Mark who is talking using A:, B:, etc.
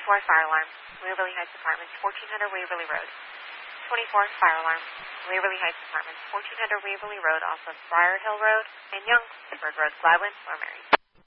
A: fire alarm, Waverly Heights Apartments, 1400 Waverly Road. 24 fire alarm, Waverly Heights Apartments, 1400 Waverly Road, off of Briar Hill Road, and Youngsburg Road, Gladwin, or Mary.